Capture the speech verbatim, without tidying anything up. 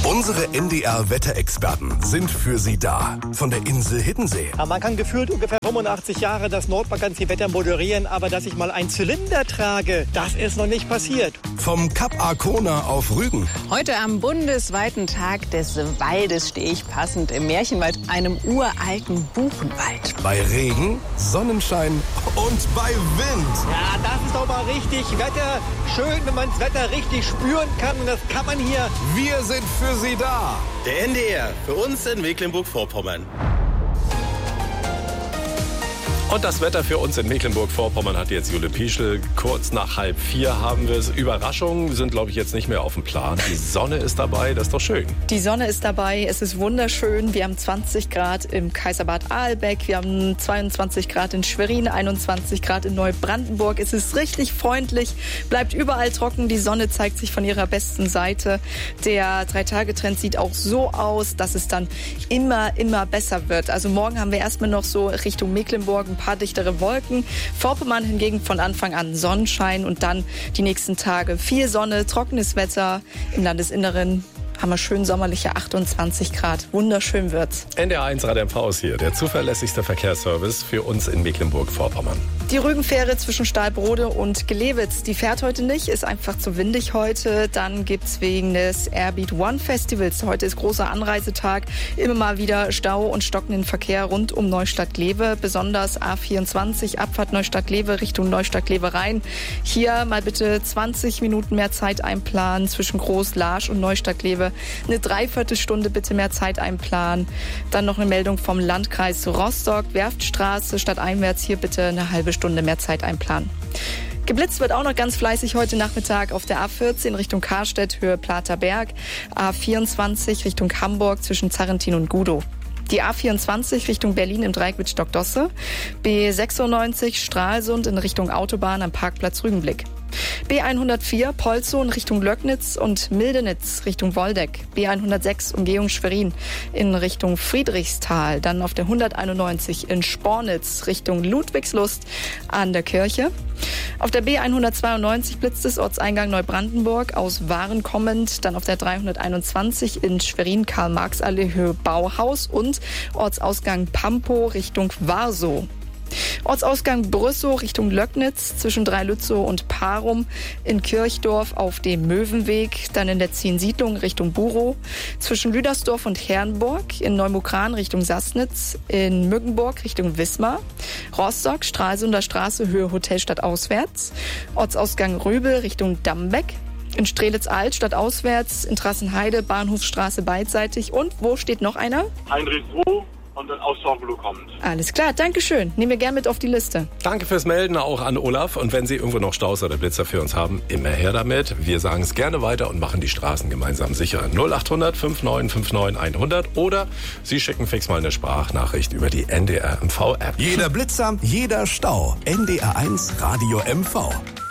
Unsere N D R-Wetterexperten sind für Sie da. Von der Insel Hiddensee. Ja, man kann gefühlt ungefähr fünfundachtzig Jahre das Nordbalkanski-Wetter moderieren, aber dass ich mal einen Zylinder trage, das ist noch nicht passiert. Vom Kap Arkona auf Rügen. Heute am bundesweiten Tag des Waldes stehe ich passend im Märchenwald, einem uralten Buchenwald. Bei Regen, Sonnenschein und bei Wind. Ja, das ist doch mal richtig Wetter. Schön, wenn man das Wetter richtig spüren kann. Und das kann man hier. Wir sind für Sie da. Der N D R, für uns in Mecklenburg-Vorpommern. Und das Wetter für uns in Mecklenburg-Vorpommern hat jetzt Jule Pieschel. Kurz nach halb vier haben wir es. Überraschungen sind, glaube ich, jetzt nicht mehr auf dem Plan. Die Sonne ist dabei, das ist doch schön. Die Sonne ist dabei, es ist wunderschön. Wir haben zwanzig Grad im Kaiserbad Ahlbeck, wir haben zweiundzwanzig Grad in Schwerin, einundzwanzig Grad in Neubrandenburg. Es ist richtig freundlich, bleibt überall trocken. Die Sonne zeigt sich von ihrer besten Seite. Der Drei-Tage-Trend sieht auch so aus, dass es dann immer, immer besser wird. Also morgen haben wir erstmal noch so Richtung Mecklenburg ein paar dichtere Wolken. Vorpommern hingegen von Anfang an Sonnenschein und dann die nächsten Tage viel Sonne, trockenes Wetter. Im Landesinneren haben wir schön sommerliche achtundzwanzig Grad. Wunderschön wird's. N D R eins Rad M V ist hier, der zuverlässigste Verkehrsservice für uns in Mecklenburg-Vorpommern. Die Rügenfähre zwischen Stahlbrode und Gelewitz, die fährt heute nicht, ist einfach zu windig heute. Dann gibt's wegen des Airbeat One Festivals, heute ist großer Anreisetag, immer mal wieder Stau und stockenden Verkehr rund um Neustadt-Glewe, besonders A vierundzwanzig, Abfahrt Neustadt-Glewe Richtung Neustadt-Glewe rein. Hier mal bitte zwanzig Minuten mehr Zeit einplanen zwischen Groß-Laasch und Neustadt-Glewe. Eine Dreiviertelstunde bitte mehr Zeit einplanen. Dann noch eine Meldung vom Landkreis Rostock, Werftstraße, stadteinwärts hier bitte eine halbe Stunde mehr Zeit einplanen. Geblitzt wird auch noch ganz fleißig heute Nachmittag auf der A vierzehn Richtung Karstedt, Höhe Platerberg, A vierundzwanzig Richtung Hamburg zwischen Zarrentin und Gudow. Die A vierundzwanzig Richtung Berlin im Dreieck mit Stockdosse, B sechsundneunzig Stralsund in Richtung Autobahn am Parkplatz Rügenblick. B hundertvier Polzow in Richtung Löcknitz und Mildenitz Richtung Woldeck. B hundertsechs Umgehung Schwerin in Richtung Friedrichsthal. Dann auf der hunderteinundneunzig in Spornitz Richtung Ludwigslust an der Kirche. Auf der B hundertzweiundneunzig blitzt es Ortseingang Neubrandenburg aus Waren kommend. Dann auf der dreihunderteinundzwanzig in Schwerin Karl-Marx-Allee Höhe Bauhaus und Ortsausgang Pampo Richtung Warsow. Ortsausgang Brüssow Richtung Löcknitz zwischen Dreilützow und Parum, in Kirchdorf auf dem Möwenweg, dann in der Zehnsiedlung Richtung Burow, zwischen Lüdersdorf und Herrenburg, in Neumukran Richtung Sassnitz, in Mückenburg Richtung Wismar, Rostock, Stralsunder Straße Höhe Hotelstadt auswärts, Ortsausgang Rübel Richtung Dammbeck, in Strelitz-Alt stadtauswärts, in Trassenheide Bahnhofsstraße beidseitig und wo steht noch einer? Heinrichsruh. Und ein Ensemble kommt. Alles klar, danke schön. Nehmen wir gern mit auf die Liste. Danke fürs Melden, auch an Olaf. Und wenn Sie irgendwo noch Staus oder Blitzer für uns haben, immer her damit. Wir sagen es gerne weiter und machen die Straßen gemeinsam sicher. null acht hundert fünfundneunzig neunundfünfzig hundert oder Sie schicken fix mal eine Sprachnachricht über die N D R M V App. Jeder Blitzer, jeder Stau. N D R eins Radio M V.